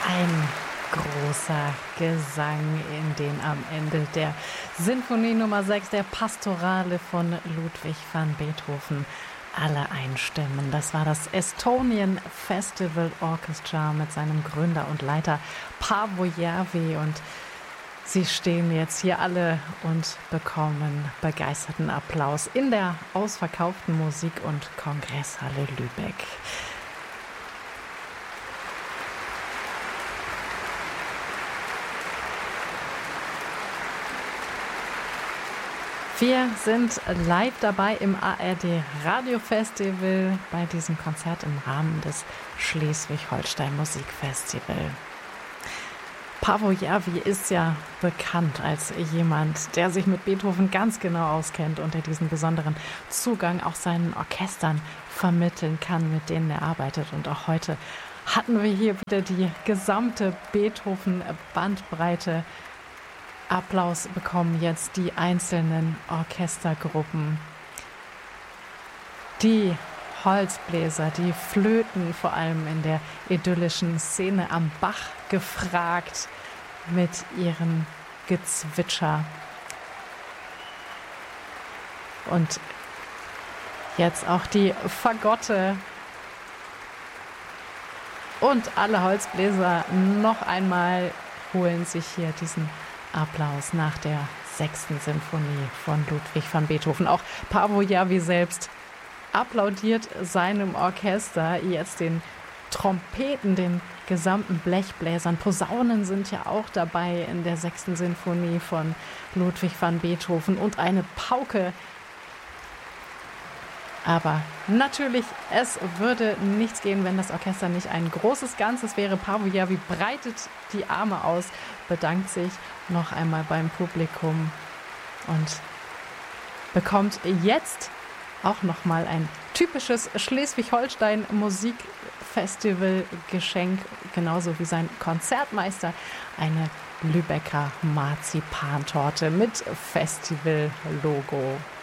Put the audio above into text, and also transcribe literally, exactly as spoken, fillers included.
Ein großer Gesang in den am Ende der Sinfonie Nummer sechs der Pastorale von Ludwig van Beethoven alle einstimmen. Das war das Estonian Festival Orchestra mit seinem Gründer und Leiter Paavo Järvi, und sie stehen jetzt hier alle und bekommen begeisterten Applaus in der ausverkauften Musik- und Kongresshalle Lübeck. Wir sind live dabei im A R D Radiofestival bei diesem Konzert im Rahmen des Schleswig-Holstein Musikfestival. Paavo Järvi ist ja bekannt als jemand, der sich mit Beethoven ganz genau auskennt und der diesen besonderen Zugang auch seinen Orchestern vermitteln kann, mit denen er arbeitet. Und auch heute hatten wir hier wieder die gesamte Beethoven-Bandbreite. Applaus bekommen jetzt die einzelnen Orchestergruppen. Die Holzbläser, die Flöten, vor allem in der idyllischen Szene am Bach gefragt mit ihrem Gezwitscher. Und jetzt auch die Fagotte und alle Holzbläser noch einmal holen sich hier diesen Applaus nach der sechsten Sinfonie von Ludwig van Beethoven. Auch Paavo Järvi selbst applaudiert seinem Orchester, jetzt den Trompeten, den gesamten Blechbläsern. Posaunen sind ja auch dabei in der sechsten Sinfonie von Ludwig van Beethoven und eine Pauke. Aber natürlich, es würde nichts gehen, wenn das Orchester nicht ein großes Ganzes wäre. Paavo Järvi breitet die Arme aus, bedankt sich noch einmal beim Publikum und bekommt jetzt auch noch mal ein typisches Schleswig-Holstein-Musikfestival-Geschenk, genauso wie sein Konzertmeister, eine Lübecker Marzipantorte mit Festival-Logo.